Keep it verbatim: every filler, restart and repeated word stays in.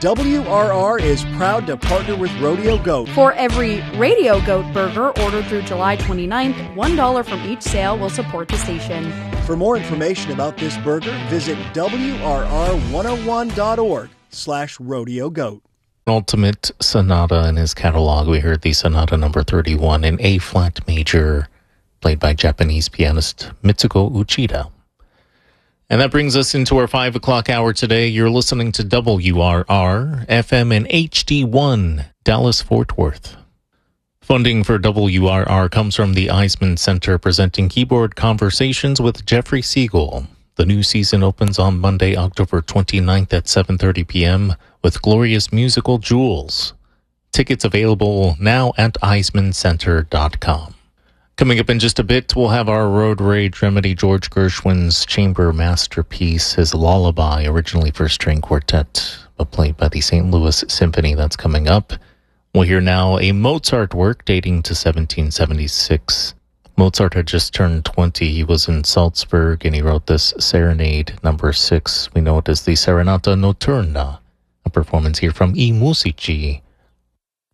W R R is proud to partner with Rodeo Goat. For every Radio Goat burger ordered through July twenty-ninth, one dollar from each sale will support the station. For more information about this burger, visit W R R one oh one dot org slash rodeo goat. Ultimate sonata in his catalog. We heard the sonata number thirty-one in A-flat major, played by Japanese pianist Mitsuko Uchida. And that brings us into our five o'clock hour today. You're listening to W R R, F M and H D one, Dallas-Fort Worth. Funding for W R R comes from the Eisman Center, presenting Keyboard Conversations with Jeffrey Siegel. The new season opens on Monday, October twenty-ninth at seven thirty p.m. with glorious musical jewels. Tickets available now at eisman center dot com. Coming up in just a bit, we'll have our Road Rage Remedy, George Gershwin's chamber masterpiece, his Lullaby, originally for string quartet, but played by the Saint Louis Symphony. That's coming up. We'll hear now a Mozart work dating to seventeen seventy-six. Mozart had just turned twenty. He was in Salzburg, and he wrote this Serenade number six. We know it as the Serenata Notturna, a performance here from I Musici